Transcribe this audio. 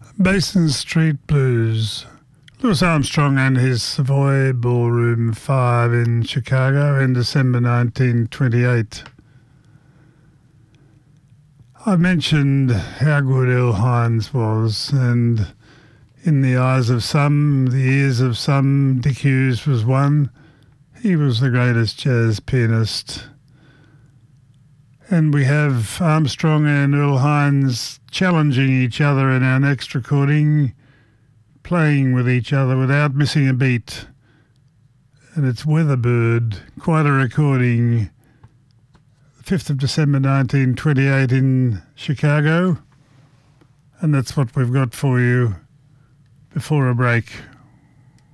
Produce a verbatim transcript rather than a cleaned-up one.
Basin Street Blues. Louis Armstrong and his Savoy Ballroom five in Chicago in December nineteen twenty-eight. I mentioned how good Earl Hines was, and in the eyes of some, the ears of some, Dick Hughes was one. He was the greatest jazz pianist. And we have Armstrong and Earl Hines challenging each other in our next recording, playing with each other without missing a beat. And it's Weatherbird, quite a recording, fifth of December nineteen twenty-eight in Chicago. And that's what we've got for you before a break.